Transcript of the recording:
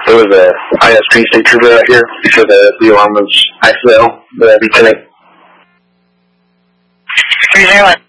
There was a ISP state trooper out here. He said that the alarm was accidental, the lieutenant. 301.